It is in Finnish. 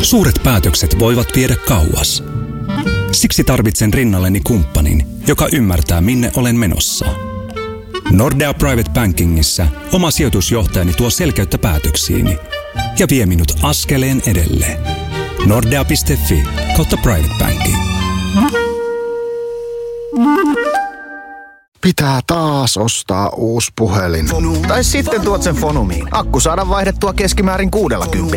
Suuret päätökset voivat viedä kauas. Siksi tarvitsen rinnalleni kumppanin, joka ymmärtää, minne olen menossa. Nordea Private Bankingissa oma sijoitusjohtajani tuo selkeyttä päätöksiini ja vie minut askeleen edelleen. Nordea.fi/private banking. Pitää taas ostaa uusi puhelin. Tai sitten tuot sen Fonumiin. Akku saadaan vaihdettua keskimäärin 60.